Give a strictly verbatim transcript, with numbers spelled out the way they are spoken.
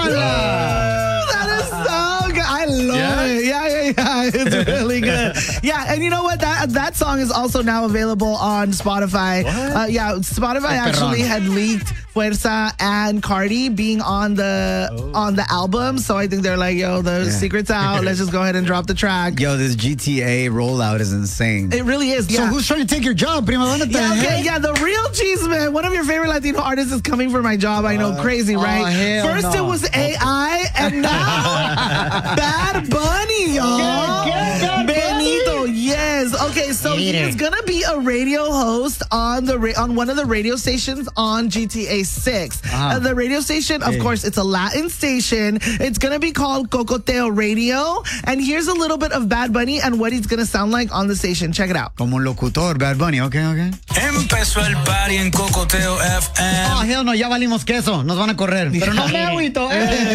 That is so good. I love Yeah? it. Yeah, yeah, yeah. It's really good. Yeah, and you know what? That that song is also now available on Spotify. What? Uh, yeah, Spotify actually had leaked Fuerza and Cardi being on the Oh. on the album. So I think they're like, yo, the secret's out. Let's just go ahead and drop the track. Yo, this G T A rollout is insane. It really is. So Yeah. who's trying to take your job, Prima? What the Yeah, okay, heck? yeah, the real cheese man. One of your favorite Latino artists is coming for my job. I know, crazy, oh, right? hell First no. it was A I, and now Bad Bunny, y'all. Get- get Bad Benito, yes. Okay, so he is gonna be a radio host on the ra- on one of the radio stations on G T A six. Uh, the radio station, of course, it's a Latin station. It's gonna be called Cocoteo Radio. And here's a little bit of Bad Bunny and what he's gonna sound like on the station. Check it out. Como un locutor, Bad Bunny, ok, ok. Empezó el party en Cocoteo F M. Oh, hell no, ya valimos queso. Nos van a correr. Pero no me agüito, eh.